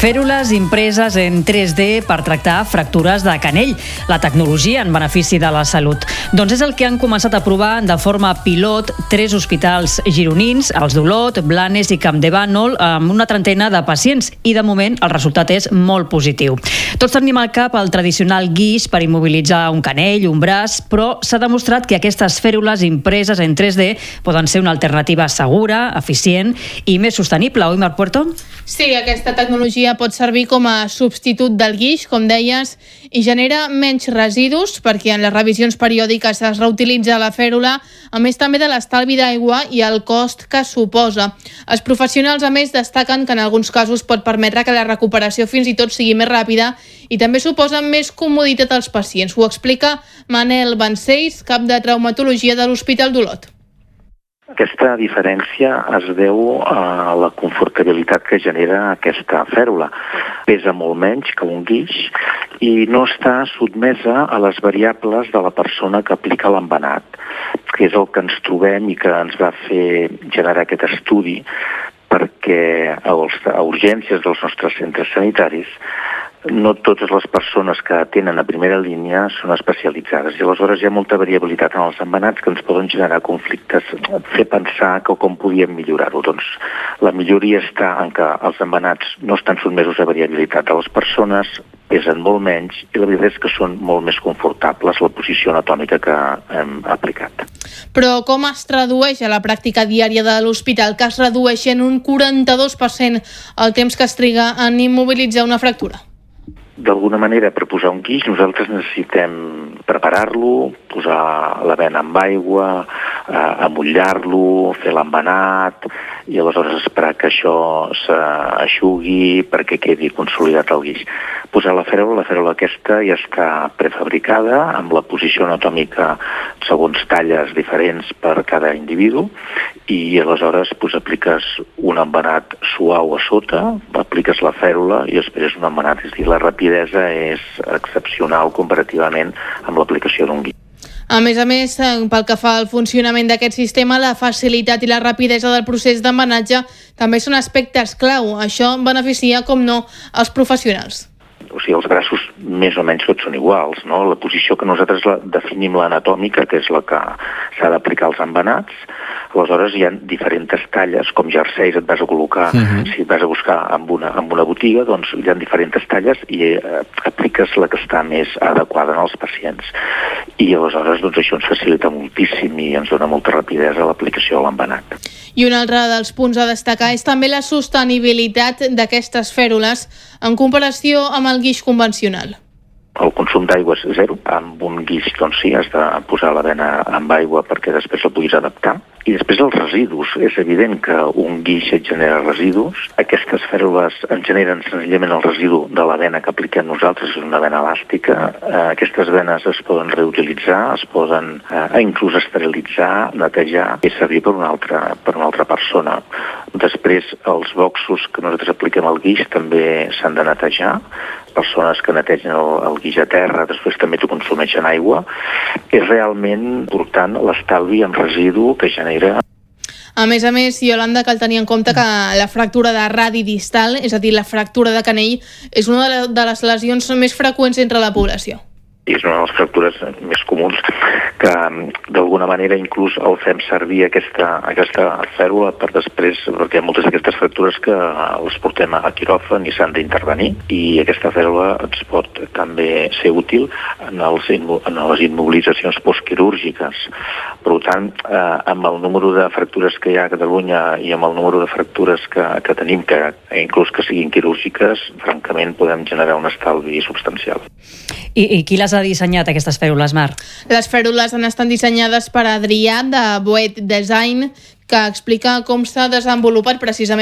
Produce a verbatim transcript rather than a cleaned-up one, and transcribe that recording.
Fèrules impreses en tres D per tractar fractures de canell. La tecnologia en benefici de la salut. Doncs és el que han començat a provar de forma pilot tres hospitals gironins, els d'Olot, Blanes i Campdevànol, amb una trentena de pacients, i de moment el resultat és molt positiu. Tots tenim al cap el tradicional guix per immobilitzar un canell, un braç, però s'ha demostrat que aquestes fèrules impreses en tres D poden ser una alternativa segura, eficient i més sostenible, oi, Marc Puerto? Sí, aquesta tecnologia pot servir com a substitut del guix, com deies, i genera menys residus perquè en les revisions periòdiques es reutilitza la fèrula, a més també de l'estalvi d'aigua i el cost que suposa. Els professionals, a més, destaquen que en alguns casos pot permetre que la recuperació fins i tot sigui més ràpida i també suposa més comoditat als pacients. Ho explica Manel Vancells, cap de traumatologia de l'Hospital d'Olot. Aquesta diferència es deu a la confortabilitat que genera aquesta fèrula. Pesa molt menys que un guix i no està sotmesa a les variables de la persona que aplica l'embenat, que és el que ens trobem i que ens va fer generar aquest estudi, perquè a urgències dels nostres centres sanitaris no totes les persones que atenen a primera línia són especialitzades i aleshores hi ha molta variabilitat en els embenats que ens poden generar conflictes, fer pensar que com podíem millorar-ho. Doncs la milloria està en que els embenats no estan sotmesos a variabilitat de les persones, pesen molt menys i la veritat és que són molt més confortables la posició anatòmica que hem aplicat. Però com es tradueix a la pràctica diària de l'hospital que es redueix en un quaranta-dos per cent el temps que es triga en immobilitzar una fractura? D'alguna manera, per posar un guix, nosaltres necessitem preparar-lo, posar la vena amb aigua, eh, amollar-lo, fer l'embenat i aleshores esperar que això s'aixugui perquè quedi consolidat el guix. Posar la fèrula, la fèrula aquesta ja està prefabricada amb la posició anatòmica segons talles diferents per cada individu i aleshores pues, apliques un embenat suau a sota, apliques la fèrula i després un embenat. És a dir, la rapidesa és excepcional comparativament amb l'aplicació d'un guix. A més a més, pel que fa al funcionament d'aquest sistema, la facilitat i la rapidesa del procés d'embenatge també són aspectes clau. Això beneficia, com no, els professionals. O sigui, els braços més o menys tots són iguals, no? La posició que nosaltres la definim l'anatòmica, que és la que s'ha d'aplicar als embenats, aleshores hi ha diferents talles, com jerseis et vas a col·locar, uh-huh. si et vas a buscar en una, en una botiga, doncs hi ha diferents talles i eh, apliques la que està més adequada als pacients. I aleshores doncs, això ens facilita moltíssim i ens dona molta rapidesa a l'aplicació de l'embenat. I un altre dels punts a destacar és també la sostenibilitat d'aquestes fèrules en comparació amb el guix convencional. El consum d'aigua és zero. Amb un guix, doncs sí, has de posar la vena amb aigua perquè després la puguis adaptar. I després els residus. És evident que un guix et genera residus. Aquestes fèrules en generen senzillament el residu de la vena que apliquem nosaltres, és una vena elàstica. Eh, aquestes venes es poden reutilitzar, es poden eh, inclús esterilitzar, netejar i servir per una altra, per una altra persona. Després, els boxos que nosaltres apliquem al guix també s'han de netejar. Persones que netegen el, el guix a terra, després també t'ho consumeixen aigua. És realment important l'estalvi en residu que genera. A més a més, Iolanda, cal tenir en compte que la fractura de radi distal, és a dir, la fractura de canell, és una de les lesions més freqüents entre la població. I és una de les fractures més comuns que d'alguna manera inclús el fem servir aquesta, aquesta fèrula per després, perquè hi ha moltes d'aquestes fractures que les portem a quiròfan i s'han d'intervenir i aquesta fèrula ens pot també ser útil en, els, en les immobilitzacions postquirúrgiques. Per tant, eh, amb el número de fractures que hi ha a Catalunya i amb el número de fractures que, que tenim, que inclús que siguin quirúrgiques, francament podem generar un estalvi substancial. I, i qui les ha dissenyat, aquestes fèrules, Marc? Les fèrules han estat dissenyades per Adrià de Boet Design, que explica com s'ha desenvolupat precisament